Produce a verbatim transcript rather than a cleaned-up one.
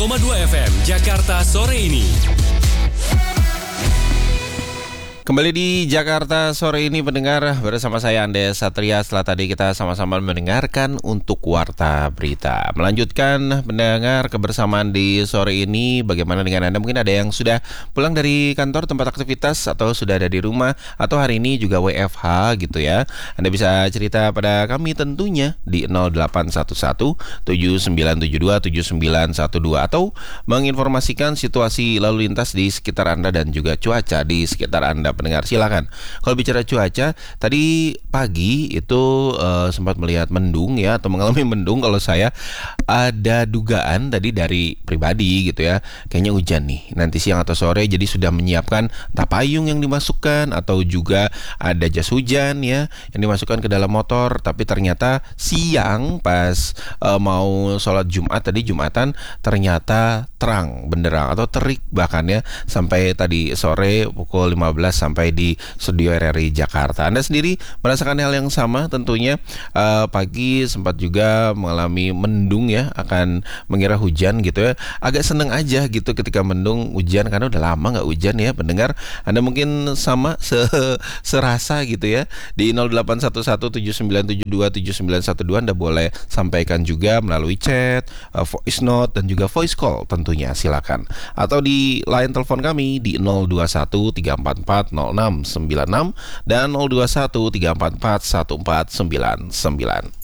koma dua F M Jakarta sore ini. Kembali di Jakarta sore ini pendengar, bersama saya Andes Satria. Setelah tadi kita sama-sama mendengarkan untuk Warta Berita. Melanjutkan pendengar kebersamaan di sore ini. Bagaimana dengan Anda? Mungkin ada yang sudah pulang dari kantor tempat aktivitas, atau sudah ada di rumah, atau hari ini juga W F H gitu ya. Anda bisa cerita pada kami tentunya di nol delapan satu satu tujuh sembilan tujuh dua tujuh sembilan satu dua, atau menginformasikan situasi lalu lintas di sekitar Anda dan juga cuaca di sekitar Anda. Pendengar silakan. Kalau bicara cuaca, tadi pagi itu uh, sempat melihat mendung ya, atau mengalami mendung. Kalau saya ada dugaan tadi dari pribadi gitu ya, kayaknya hujan nih nanti siang atau sore, jadi sudah menyiapkan entah payung yang dimasukkan atau juga ada jas hujan ya yang dimasukkan ke dalam motor. Tapi ternyata siang pas uh, mau sholat Jumat tadi, Jumatan, ternyata terang benderang atau terik bahkan ya, sampai tadi sore pukul lima belas sampai di studio R R I Jakarta. Anda sendiri merasakan hal yang sama tentunya. uh, Pagi sempat juga mengalami mendung ya, akan mengira hujan gitu ya. Agak seneng aja gitu ketika mendung hujan, karena udah lama gak hujan ya pendengar. Anda mungkin sama se serasa gitu ya. Di nol delapan satu satu tujuh sembilan tujuh dua tujuh sembilan satu dua Anda boleh sampaikan juga melalui chat, uh, voice note, dan juga voice call tentunya, silakan. Atau di line telepon kami di nol dua satu tiga empat empat nol enam sembilan enam dan nol dua satu tiga empat empat satu empat sembilan sembilan.